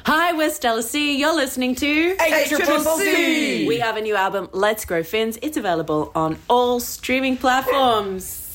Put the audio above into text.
Hi, we're Stella C. You're listening to HCCC. We have a new album, Let's Grow Fins. It's available on all streaming platforms.